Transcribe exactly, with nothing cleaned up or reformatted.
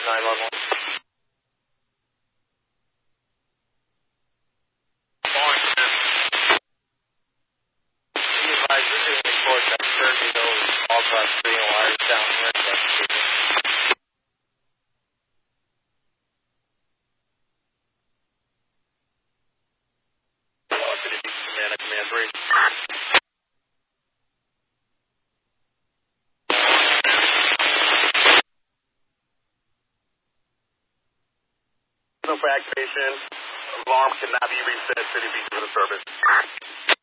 nine one one. Be advised, we're doing reports on thirty those all across three and wires down here. Command, command three. No for activation. Alarm cannot be reset. City Beach for the service.